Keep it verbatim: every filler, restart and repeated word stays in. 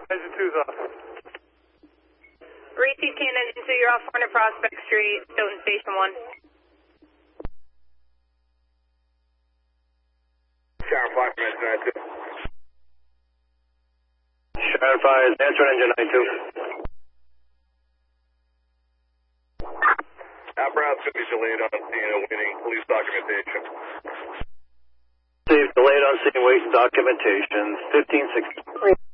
Rising two's off. Receive Cannon into you're off one hundred Prospect Street, Stoughton Station one. Sharon five from engine nine two. Sharon five is answering engine nine two. Apparatus could be delayed on scene awaiting police documentation. Received delayed on scene waiting documentation, fifteen sixty.